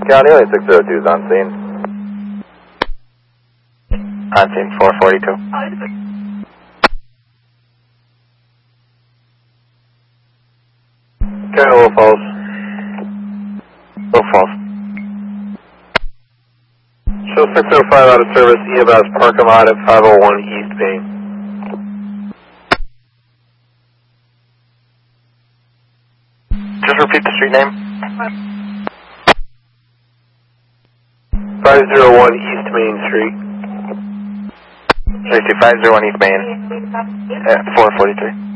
County 602 is on scene. On scene 442. County Wolf Falls. Wolf Falls. Show 605 out of service, EMS, park him out at 501 East Main. Just repeat the street name. 501 East Main Street. 501 East Main at 443.